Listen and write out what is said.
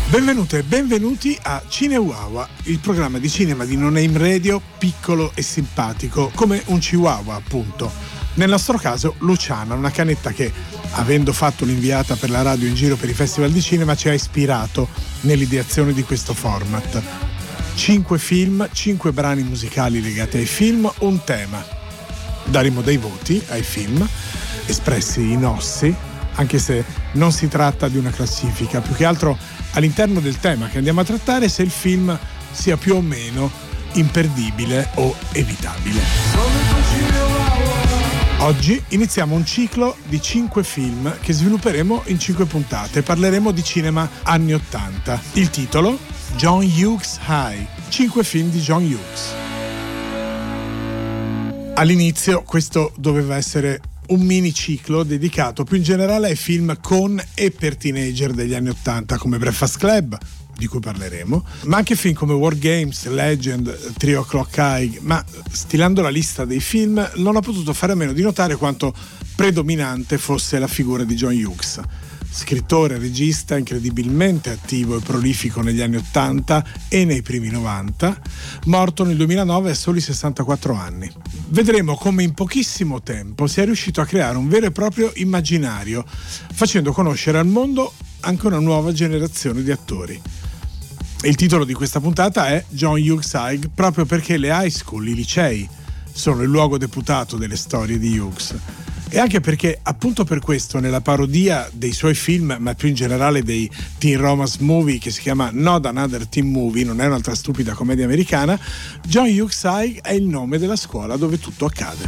Benvenute e benvenuti a Cineuawa, il programma di cinema di No Name Radio, piccolo e simpatico, come un chihuahua appunto. Nel nostro caso Luciana, una canetta che, avendo fatto l'inviata per la radio in giro per i festival di cinema, ci ha ispirato nell'ideazione di questo format. 5 film, 5 brani musicali legati ai film, un tema. Daremo dei voti ai film, espressi in ossi, anche se non si tratta di una classifica, più che altro all'interno del tema che andiamo a trattare, se il film sia più o meno imperdibile o evitabile. Oggi iniziamo un ciclo di 5 film che svilupperemo in 5 puntate. Parleremo di cinema anni 80. Il titolo? John Hughes High. 5 film di John Hughes. All'inizio questo doveva essere un mini ciclo dedicato più in generale ai film con e per teenager degli anni 80, come Breakfast Club, di cui parleremo, ma anche film come War Games, Legend, 3 O'Clock High. Ma stilando la lista dei film non ho potuto fare a meno di notare quanto predominante fosse la figura di John Hughes, scrittore e regista incredibilmente attivo e prolifico negli anni 80 e nei primi 90, morto nel 2009 a soli 64 anni. Vedremo come in pochissimo tempo sia riuscito a creare un vero e proprio immaginario, facendo conoscere al mondo anche una nuova generazione di attori. Il titolo di questa puntata è John Hughes High, proprio perché le high school, i licei, sono il luogo deputato delle storie di Hughes. E anche perché, appunto per questo, nella parodia dei suoi film, ma più in generale dei teen romance movie, che si chiama Not Another Teen Movie, non è un'altra stupida commedia americana, John Hughes High è il nome della scuola dove tutto accade.